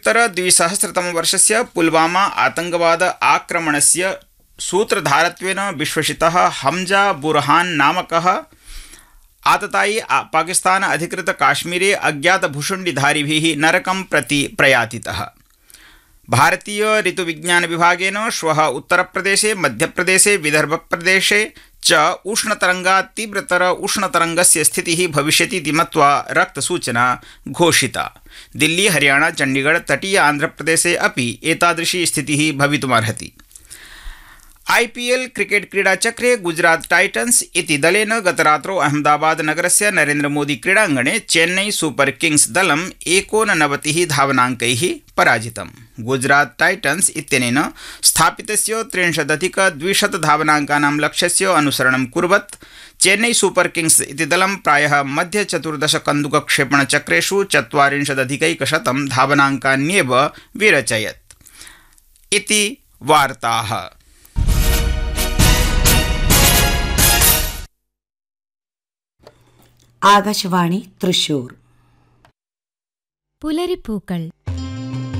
2019-2020 पुलवामा आतंकवाद आक्रमणस्य सूत्रधारत्वेन विश्वसितः हमजा बुरहान नामकः आततायी पाकिस्तान अधिकृत काश्मीरे अज्ञात भूषुण्डिधारिभिः नरकं प्रति प्रयातितः। भारतीय ऋतुविज्ञान विभागेन श्वः उत्तरप्रदेशे, मध्यप्रदेशे, विदर्भप्रदेशे च उष्णतरंगात् तीव्रतर उष्णतरंगस्य स्थितिः भविष्यति इति मत्वा रक्तसूचना घोषिता। दिल्ली, हरियाणा, चण्डीगढ़, तटीय आन्ध्रप्रदेशे अपि एतादृशी स्थितिः भवितुमर्हति। IPL क्रिकेट क्रीडाचक्रे गुजरात टाइटन्स इति दलेन गतरात्रौ अहमदाबाद नगरस्य नरेन्द्र मोदी क्रीडाङ्गणे चेन्नई सुपर किंग्स दलं 89 धावनाङ्कैः पराजितम्। गुजरात टाइटन्स इत्यनेन स्थापितस्य 63-200 धावनाङ्कानां लक्ष्यस्य अनुसरणं कुर्वत् चेन्नई सुपर किंग्स इति दलं प्रायः मध्य चतुर्दश कन्दुकक्षेपणचक्रेषु 40-100 धावनाङ्कान्येव विरचयत् इति वार्ताः। ആകാശവാണി തൃശൂർ. പുലരിപ്പൂക്കൾ